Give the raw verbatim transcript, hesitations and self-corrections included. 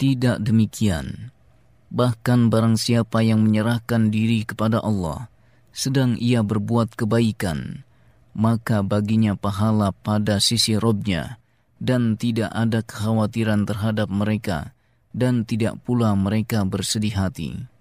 Tidak demikian. Bahkan barang siapa yang menyerahkan diri kepada Allah, sedang ia berbuat kebaikan, maka baginya pahala pada sisi Robnya, dan tidak ada kekhawatiran terhadap mereka, dan tidak pula mereka bersedih hati.